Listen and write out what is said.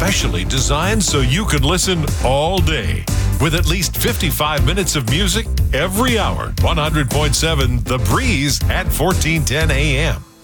specially designed so you can listen all day. With at least 55 minutes of music every hour. 100.7 The Breeze at 1410 AM.